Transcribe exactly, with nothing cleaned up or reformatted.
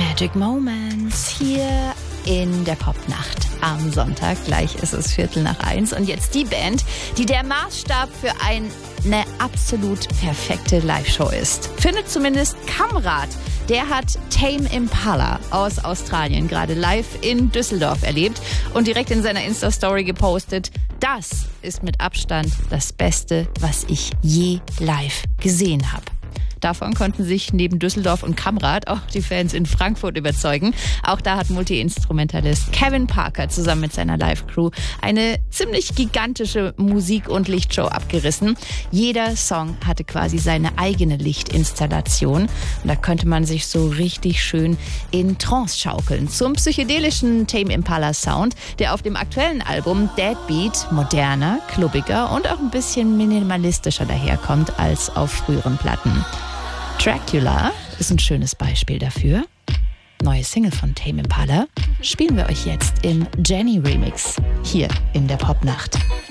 Magic Moments hier in der Popnacht am Sonntag. Gleich ist es Viertel nach eins. Und jetzt die Band, die der Maßstab für eine absolut perfekte Live-Show ist. Findet zumindest Kamrat. Der hat Tame Impala aus Australien gerade live in Düsseldorf erlebt und direkt in seiner Insta-Story gepostet: Das ist mit Abstand das Beste, was ich je live gesehen habe. Davon konnten sich neben Düsseldorf und Kamrat auch die Fans in Frankfurt überzeugen. Auch da hat Multi-Instrumentalist Kevin Parker zusammen mit seiner Live-Crew eine ziemlich gigantische Musik- und Lichtshow abgerissen. Jeder Song hatte quasi seine eigene Lichtinstallation. Und da könnte man sich so richtig schön in Trance schaukeln. Zum psychedelischen Tame Impala Sound, der auf dem aktuellen Album Deadbeat moderner, klubbiger und auch ein bisschen minimalistischer daherkommt als auf früheren Platten. Dracula ist ein schönes Beispiel dafür. Neue Single von Tame Impala spielen wir euch jetzt im Jenny Remix hier in der Popnacht.